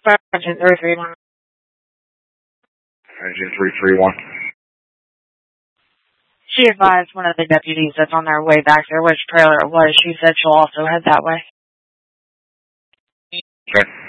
Engine 331. Engine 331. She advised one of the deputies that's on their way back there which trailer it was. She said she'll also head that way. Okay.